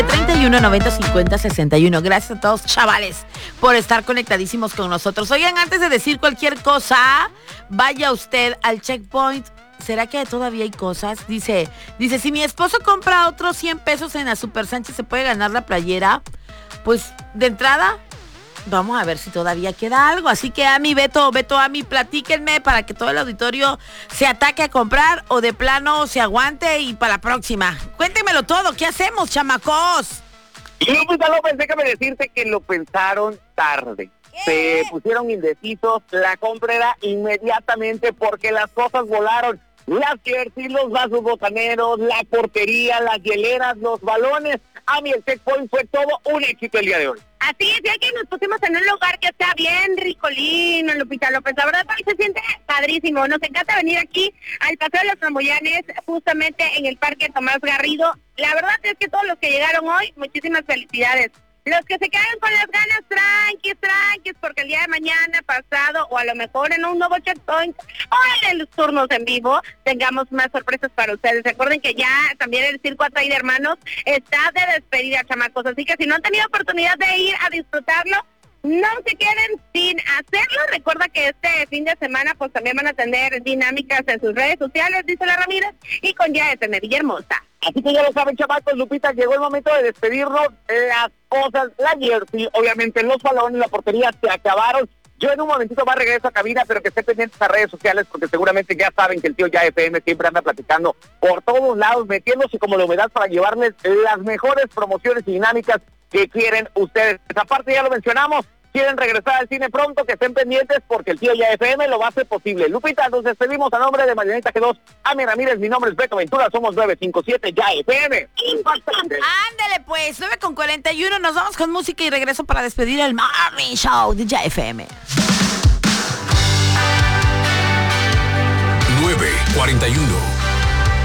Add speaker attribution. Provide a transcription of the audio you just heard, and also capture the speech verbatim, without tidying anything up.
Speaker 1: nueve treinta y uno, noventa, cincuenta, sesenta y uno. Gracias a todos, chavales, por estar conectadísimos con nosotros. Oigan, antes de decir cualquier cosa, vaya usted al Checkpoint. ¿Será que todavía hay cosas? Dice, dice, si mi esposo compra otros cien pesos en la Super Sánchez, ¿se puede ganar la playera? Pues, de entrada, vamos a ver si todavía queda algo. Así que, Ami, Beto, Beto, Ami, platíquenme para que todo el auditorio se ataque a comprar o de plano se aguante y para la próxima. Cuéntemelo todo. ¿Qué hacemos, chamacos?
Speaker 2: Lupita López, déjame decirte que lo pensaron tarde. Se pusieron indecisos, la compra era inmediatamente porque las cosas volaron. Las jerseys, los vasos botaneros, la portería, las hieleras, los balones. A mí el Checkpoint fue todo un éxito el día de hoy.
Speaker 3: Así es, ya que nos pusimos en un lugar que está bien ricolino, Lupita López. La verdad, se siente padrísimo. Nos encanta venir aquí al Paseo de los Flamboyanes, justamente en el Parque Tomás Garrido. La verdad es que todos los que llegaron hoy, muchísimas felicidades. Los que se quedan con las ganas, tranquis, tranquis, porque el día de mañana, pasado, o a lo mejor en un nuevo Checkpoint, o en los turnos en vivo, tengamos más sorpresas para ustedes. Recuerden que ya también el Circo Atay de Hermanos está de despedida, chamacos, así que si no han tenido oportunidad de ir a disfrutarlo, no se queden sin hacerlo. Recuerda que este fin de semana pues también van a tener dinámicas en sus redes sociales, dice la Ramírez, y con ya de Villahermosa.
Speaker 2: Así que ya lo saben, chamacos, Lupita, llegó el momento de despedirnos. Las cosas, la jersey, obviamente los balones, la portería se acabaron. Yo en un momentito más regreso a cabina, pero que esté pendientes a redes sociales, porque seguramente ya saben que el tío Ya F M siempre anda platicando por todos lados, metiéndose como novedad para llevarles las mejores promociones y dinámicas que quieren ustedes. Aparte ya lo mencionamos, quieren regresar al cine pronto, que estén pendientes porque el tío Ya F M lo va a hacer posible. Lupita, nos despedimos a nombre de Marianita G dos, Ami Ramírez, mi nombre es Beto Ventura, somos nueve cinco siete Ya F M.
Speaker 1: Importante. Ándele pues, nueve con cuarenta y uno, nos vamos con música y regreso para despedir el Morning Show de Ya F M.
Speaker 4: nueve cuarenta y uno